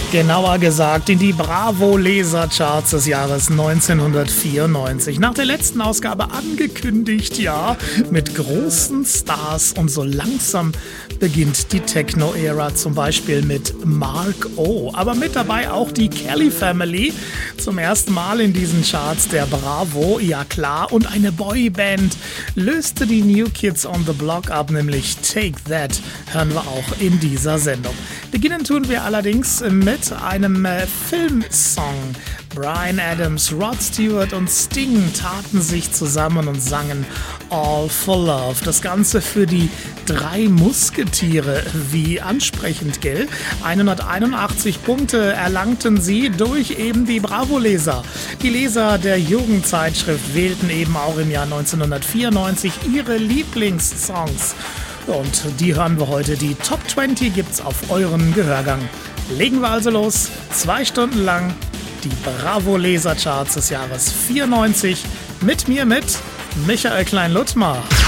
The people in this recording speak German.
Genauer gesagt in die Bravo-Lesercharts des Jahres 1994. Nach der letzten Ausgabe angekündigt, ja, mit großen Stars, und so langsam beginnt die Techno-Ära, zum Beispiel mit Mark O. Aber mit dabei auch die Kelly Family, zum ersten Mal in diesen Charts der Bravo, ja klar, und eine Boyband löste die New Kids on the Block ab, nämlich Take That, hören wir auch in dieser Sendung. Beginnen tun wir allerdings mit einem Filmsong. Bryan Adams, Rod Stewart und Sting taten sich zusammen und sangen All for Love. Das Ganze für die 3 Musketiere. Wie ansprechend, gell? 181 Punkte erlangten sie durch eben die Bravo-Leser. Die Leser der Jugendzeitschrift wählten eben auch im Jahr 1994 ihre Lieblingssongs. Und die hören wir heute. Die Top 20 gibt's auf euren Gehörgang. Legen wir also los. 2 Stunden lang die Bravo-Lesercharts des Jahres 94. Mit mir, mit Michael Klein-Luttmar.